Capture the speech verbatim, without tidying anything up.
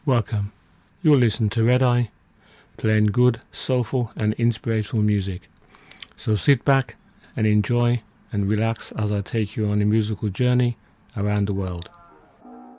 Welcome. You'll listen to Red Eye, playing good, soulful and inspirational music. So sit back and enjoy and relax as I take you on a musical journey around the world.